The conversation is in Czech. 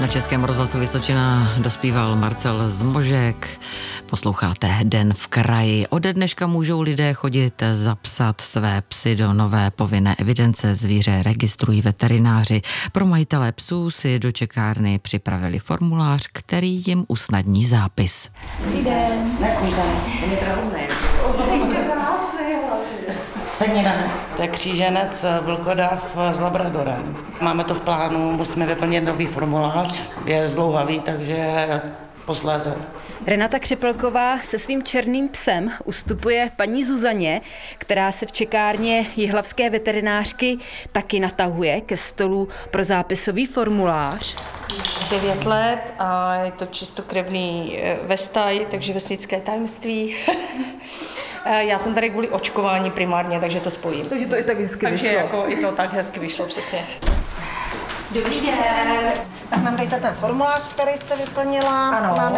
Na Českém rozhlasu Vysočina dospíval Marcel Zmožek. Posloucháte Den v kraji. Ode dneška můžou lidé chodit zapsat své psy do nové povinné evidence. Zvíře registrují veterináři. Pro majitele psů si do čekárny připravili formulář, který jim usnadní zápis. Dobrý den. Nesmíte, to mě teda umnej. Sedněte. To je kříženec vlkodav s labradorem. Máme to v plánu, musíme vyplnit nový formulář. Je zdlouhavý, takže posléze. Renata Křepelková se svým černým psem ustupuje paní Zuzaně, která se v čekárně jihlavské veterinářky taky natahuje ke stolu pro zápisový formulář. 9 let a je to čistokrevný vestaj, takže vesnické tajemství. Já jsem tady kvůli očkování primárně, takže to spojím. Takže to i tak hezky vyšlo. Takže jako i to tak hezky vyšlo, přesně. Dobrý den. Tak nám dejte ten formulář, který jste vyplnila. Ano. Máme